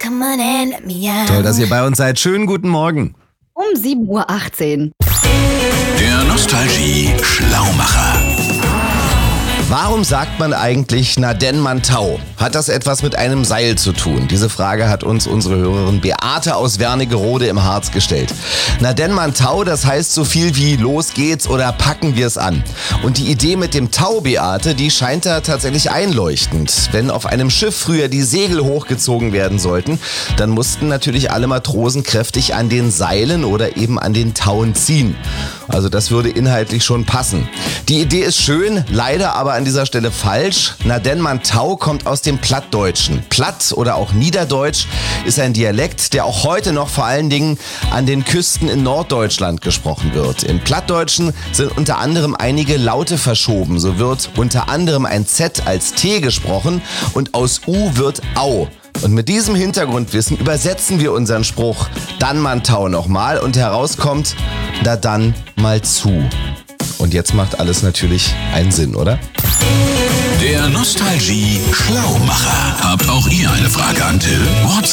come on and let me out. Toll, dass ihr bei uns seid. Schönen guten Morgen. Um 7:18 Uhr. Der Nostalgie-Schlaumacher. Warum sagt man eigentlich, na denn man Tau? Hat das etwas mit einem Seil zu tun? Diese Frage hat uns unsere Hörerin Beate aus Wernigerode im Harz gestellt. Na denn man Tau, das heißt so viel wie los geht's oder packen wir es an. Und die Idee mit dem Tau, Beate, die scheint da tatsächlich einleuchtend. Wenn auf einem Schiff früher die Segel hochgezogen werden sollten, dann mussten natürlich alle Matrosen kräftig an den Seilen oder eben an den Tauen ziehen. Also das würde inhaltlich schon passen. Die Idee ist schön, leider aber an dieser Stelle falsch. Na denn man Tau kommt aus dem Plattdeutschen. Platt oder auch Niederdeutsch ist ein Dialekt, der auch heute noch vor allen Dingen an den Küsten in Norddeutschland gesprochen wird. Im Plattdeutschen sind unter anderem einige Laute verschoben. So wird unter anderem ein Z als T gesprochen und aus U wird Au. Und mit diesem Hintergrundwissen übersetzen wir unseren Spruch dann man Tau nochmal und herauskommt, na dann mal zu. Und jetzt macht alles natürlich einen Sinn, oder? Der Nostalgie-Schlaumacher. Habt auch ihr eine Frage an Till? WhatsApp